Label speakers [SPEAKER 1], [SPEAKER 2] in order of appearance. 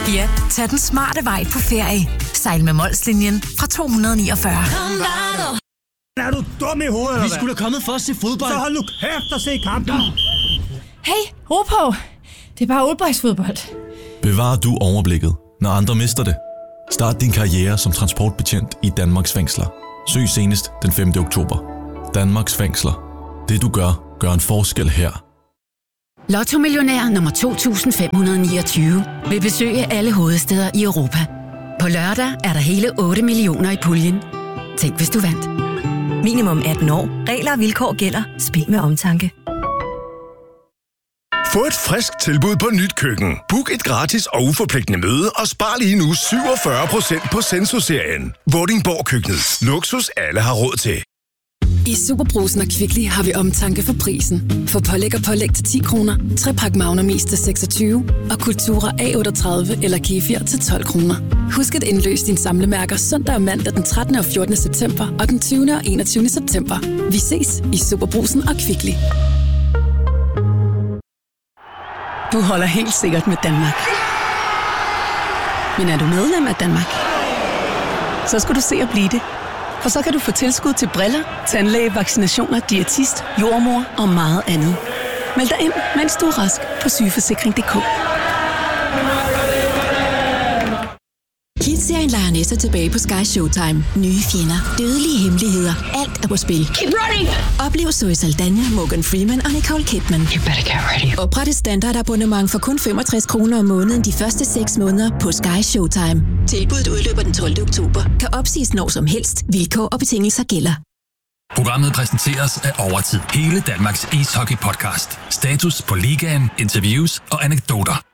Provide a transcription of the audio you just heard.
[SPEAKER 1] Ja, tag den smarte vej på ferie. Sejl med Molslinjen fra 249.
[SPEAKER 2] Er du dum i hovedet, eller
[SPEAKER 3] Vi skulle da kommet for at se fodbold.
[SPEAKER 2] Så hold nu kæft og se kampen.
[SPEAKER 4] Hey, ro på. Det er bare oldboysfodbold.
[SPEAKER 5] Bevarer du overblikket, når andre mister det? Start din karriere som transportbetjent i Danmarks fængsler. Søg senest den 5. oktober. Danmarks fængsler. Det du gør en forskel her.
[SPEAKER 6] Lotto-millionær nummer 2529 vil besøge alle hovedstæder i Europa. På lørdag er der hele 8 millioner i puljen. Tænk, hvis du vandt.
[SPEAKER 1] Minimum 18 år. Regler og vilkår gælder. Spil med omtanke.
[SPEAKER 7] Få et frisk tilbud på Nyt Køkken. Book et gratis og uforpligtende møde og spar lige nu 47% på Senso-serien. Vordingborg Køkkenet. Luksus alle har råd til.
[SPEAKER 8] I Superbrugsen og Kvickly har vi omtanke for prisen. For pålæg og pålæg til 10 kroner, 3-pak Magnermest til 26 og Kultura A38 eller Kefir til 12 kroner. Husk at indløse dine samlemærker søndag og mandag den 13. og 14. september og den 20. og 21. september. Vi ses i Superbrugsen og Kvickly.
[SPEAKER 9] Du holder helt sikkert med Danmark. Men er du medlem af Danmark? Så skal du se at blive det. For så kan du få tilskud til briller, tandlæge, vaccinationer, diætist, jordmor og meget andet. Meld dig ind, mens du er rask på sygeforsikring.dk.
[SPEAKER 6] Hit-serien Lioness er tilbage på Sky Showtime. Nye fjender, dødelige hemmeligheder, alt er på spil.
[SPEAKER 9] Keep running!
[SPEAKER 6] Oplev Zoe Saldana, Morgan Freeman og Nicole Kidman.
[SPEAKER 9] You better get ready.
[SPEAKER 6] Opret et standardabonnement for kun 65 kroner om måneden de første 6 måneder på Sky Showtime. Tilbuddet udløber den 12. oktober. Kan opsiges når som helst. Vilkår og betingelser gælder.
[SPEAKER 10] Programmet præsenteres af Overtid. Hele Danmarks ishockey-podcast. Status på ligaen, interviews og anekdoter.